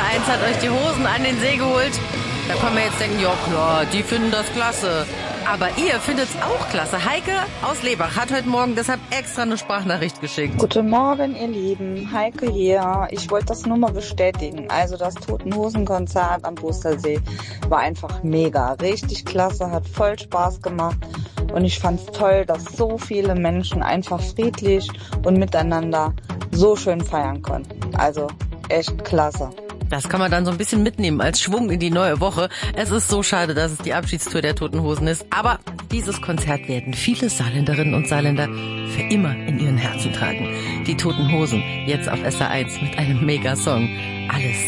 1 hat euch die Hosen an den See geholt. Da kann man jetzt denken, ja klar, die finden das klasse. Aber ihr findet's auch klasse. Heike aus Lebach hat heute Morgen deshalb extra eine Sprachnachricht geschickt. Guten Morgen, ihr Lieben. Heike hier. Ich wollte das nur mal bestätigen. Also das Toten Hosen Konzert am Bustersee war einfach mega. Richtig klasse, hat voll Spaß gemacht. Und ich fand's toll, dass so viele Menschen einfach friedlich und miteinander so schön feiern konnten. Also echt klasse. Das kann man dann so ein bisschen mitnehmen als Schwung in die neue Woche. Es ist so schade, dass es die Abschiedstour der Toten Hosen ist. Aber dieses Konzert werden viele Saarländerinnen und Saarländer für immer in ihren Herzen tragen. Die Toten Hosen, jetzt auf SR1 mit einem Mega-Song. Alles